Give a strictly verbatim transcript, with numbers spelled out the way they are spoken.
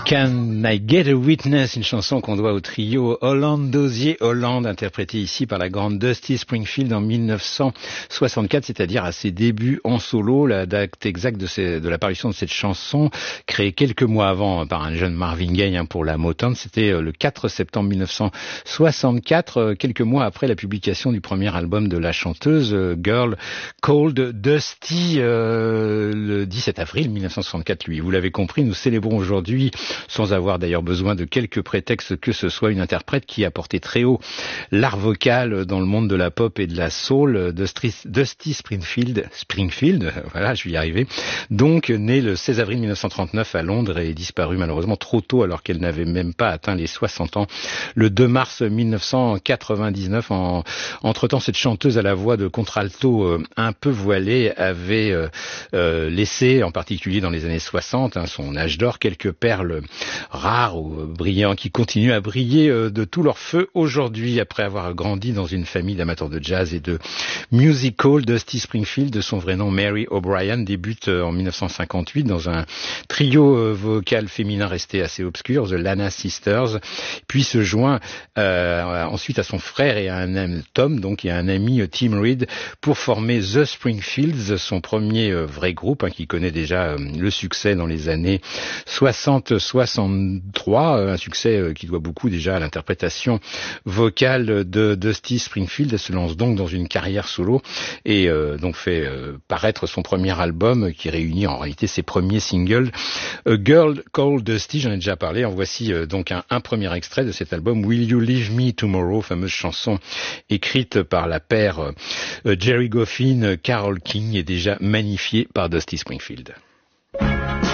Can I Get a Witness, une chanson qu'on doit au trio Holland Dozier Holland, interprétée ici par la grande Dusty Springfield en mille neuf cent soixante-quatre, c'est-à-dire à ses débuts en solo. La date exacte de, ces, de l'apparition de cette chanson, créée quelques mois avant par un jeune Marvin Gaye hein, pour la Motown, c'était le quatre septembre mille neuf cent soixante-quatre, quelques mois après la publication du premier album de la chanteuse, Girl Called Dusty, euh, le dix-sept avril mille neuf cent soixante-quatre. Lui, vous l'avez compris, nous célébrons aujourd'hui, sans avoir d'ailleurs besoin de quelque prétexte que ce soit, une interprète qui a porté très haut l'art vocal dans le monde de la pop et de la soul, Dusty Springfield, Springfield, voilà, je vais y arriver, donc née le seize avril mille neuf cent trente-neuf à Londres et disparue malheureusement trop tôt alors qu'elle n'avait même pas atteint les soixante ans, le deux mars mille neuf cent quatre-vingt-dix-neuf. En, entre-temps, cette chanteuse à la voix de contralto euh, un peu voilée avait euh, euh, laissé, en particulier dans les années soixante, hein, son âge d'or, quelques perles rares ou brillants qui continuent à briller de tout leur feu aujourd'hui. Après avoir grandi dans une famille d'amateurs de jazz et de musical, Dusty Springfield, de son vrai nom Mary O'Brien, débute en mille neuf cent cinquante-huit dans un trio vocal féminin resté assez obscur, The Lana Sisters, puis se joint euh, ensuite à son frère et à un ami, Tom, donc, et à un ami, Tim Reed, pour former The Springfields, son premier euh, vrai groupe hein, qui connaît déjà euh, le succès dans les années soixante soixante-trois, un succès qui doit beaucoup déjà à l'interprétation vocale de Dusty Springfield. Elle se lance donc dans une carrière solo et euh, donc fait euh, paraître son premier album qui réunit en réalité ses premiers singles, A Girl Called Dusty, j'en ai déjà parlé. En voici euh, donc un, un premier extrait de cet album, Will You Leave Me Tomorrow, fameuse chanson écrite par la paire euh, Jerry Goffin, Carole King et déjà magnifiée par Dusty Springfield.